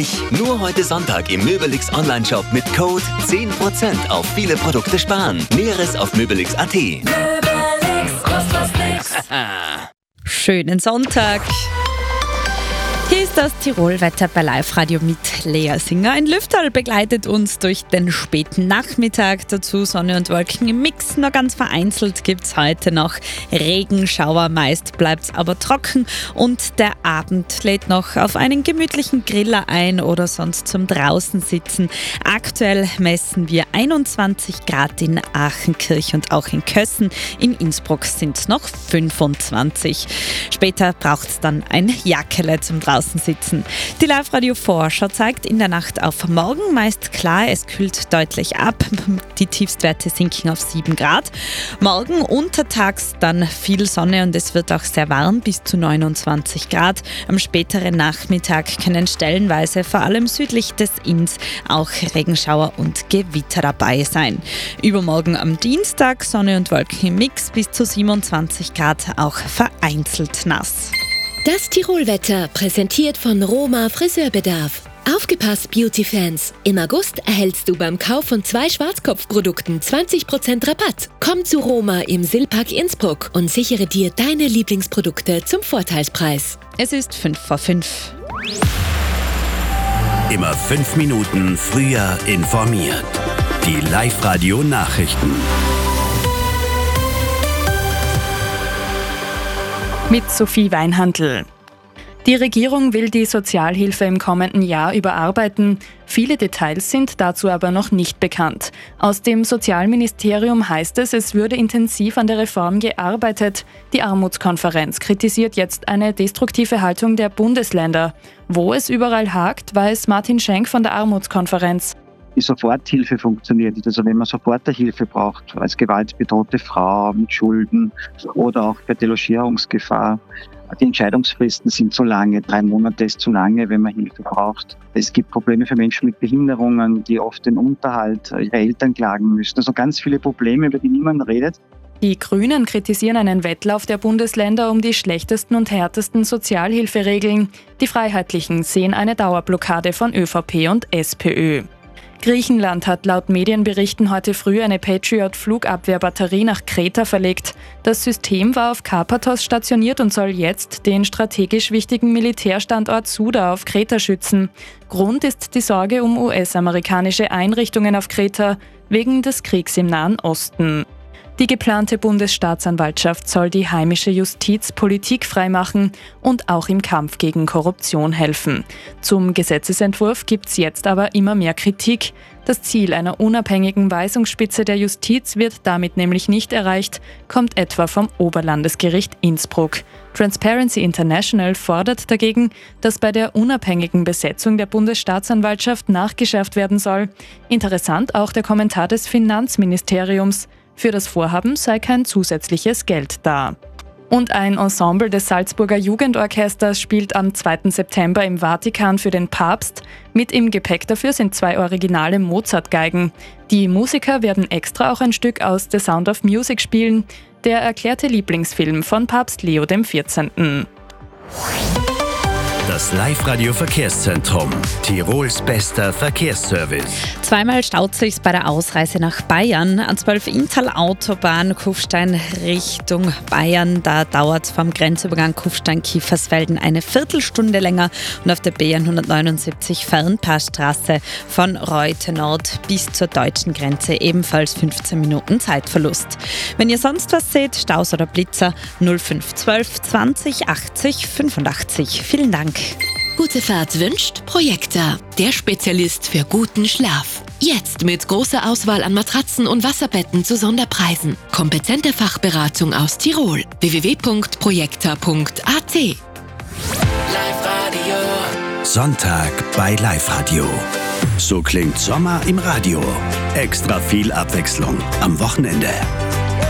Nur heute Sonntag im Möbelix Onlineshop mit Code 10% auf viele Produkte sparen. Näheres auf möbelix.at. Möbelix, kostet nix. Schönen Sonntag. Hier ist das Tirolwetter bei Live-Radio mit Lea Singer. Ein Lüfterl begleitet uns durch den späten Nachmittag. Dazu Sonne und Wolken im Mix. Nur ganz vereinzelt gibt es heute noch Regenschauer. Meist bleibt es aber trocken. Und der Abend lädt noch auf einen gemütlichen Griller ein oder sonst zum draußen sitzen. Aktuell messen wir 21 Grad in Aachenkirch und auch in Kössen. In Innsbruck sind es noch 25. Später braucht es dann ein Jackele zum draußen sitzen. Die Live-Radio-Vorschau zeigt in der Nacht auf morgen meist klar, es kühlt deutlich ab. Die Tiefstwerte sinken auf 7 Grad. Morgen untertags dann viel Sonne und es wird auch sehr warm, bis zu 29 Grad. Am späteren Nachmittag können stellenweise vor allem südlich des Inns auch Regenschauer und Gewitter dabei sein. Übermorgen am Dienstag Sonne und Wolken im Mix, bis zu 27 Grad, auch vereinzelt nass. Das Tirolwetter, präsentiert von Roma Friseurbedarf. Aufgepasst, Beauty-Fans! Im August erhältst du beim Kauf von 2 Schwarzkopfprodukten 20% Rabatt. Komm zu Roma im Silpark Innsbruck und sichere dir deine Lieblingsprodukte zum Vorteilspreis. Es ist 5:05. Immer 5 Minuten früher informiert. Die Live-Radio-Nachrichten. Mit Sophie Weinhandl. Die Regierung will die Sozialhilfe im kommenden Jahr überarbeiten. Viele Details sind dazu aber noch nicht bekannt. Aus dem Sozialministerium heißt es, es würde intensiv an der Reform gearbeitet. Die Armutskonferenz kritisiert jetzt eine destruktive Haltung der Bundesländer. Wo es überall hakt, weiß Martin Schenk von der Armutskonferenz. Die Soforthilfe funktioniert nicht. Also wenn man Soforthilfe braucht, als gewaltbedrohte Frau mit Schulden oder auch bei Delogierungsgefahr, die Entscheidungsfristen sind zu lange. 3 Monate ist zu lange, wenn man Hilfe braucht. Es gibt Probleme für Menschen mit Behinderungen, die oft den Unterhalt ihrer Eltern klagen müssen. Also ganz viele Probleme, über die niemand redet. Die Grünen kritisieren einen Wettlauf der Bundesländer um die schlechtesten und härtesten Sozialhilferegeln. Die Freiheitlichen sehen eine Dauerblockade von ÖVP und SPÖ. Griechenland hat laut Medienberichten heute früh eine Patriot-Flugabwehrbatterie nach Kreta verlegt. Das System war auf Karpathos stationiert und soll jetzt den strategisch wichtigen Militärstandort Suda auf Kreta schützen. Grund ist die Sorge um US-amerikanische Einrichtungen auf Kreta wegen des Kriegs im Nahen Osten. Die geplante Bundesstaatsanwaltschaft soll die heimische Justiz politikfrei machen und auch im Kampf gegen Korruption helfen. Zum Gesetzesentwurf gibt es jetzt aber immer mehr Kritik. Das Ziel einer unabhängigen Weisungsspitze der Justiz wird damit nämlich nicht erreicht, kommt etwa vom Oberlandesgericht Innsbruck. Transparency International fordert dagegen, dass bei der unabhängigen Besetzung der Bundesstaatsanwaltschaft nachgeschärft werden soll. Interessant auch der Kommentar des Finanzministeriums. Für das Vorhaben sei kein zusätzliches Geld da. Und ein Ensemble des Salzburger Jugendorchesters spielt am 2. September im Vatikan für den Papst. Mit im Gepäck dafür sind 2 originale Mozart-Geigen. Die Musiker werden extra auch ein Stück aus The Sound of Music spielen, der erklärte Lieblingsfilm von Papst Leo XIV. Das Live-Radio-Verkehrszentrum. Tirols bester Verkehrsservice. Zweimal staut sich's bei der Ausreise nach Bayern. A12 Inntal-Autobahn Kufstein Richtung Bayern. Da dauert es vom Grenzübergang Kufstein-Kiefersfelden eine Viertelstunde länger. Und auf der B179 Fernpassstraße von Reute Nord bis zur deutschen Grenze ebenfalls 15 Minuten Zeitverlust. Wenn ihr sonst was seht, Staus oder Blitzer 0512 20 80 85. Vielen Dank. Gute Fahrt wünscht Projekta, der Spezialist für guten Schlaf. Jetzt mit großer Auswahl an Matratzen und Wasserbetten zu Sonderpreisen. Kompetente Fachberatung aus Tirol. www.projekta.at. Live Radio. Sonntag bei Live Radio. So klingt Sommer im Radio. Extra viel Abwechslung am Wochenende.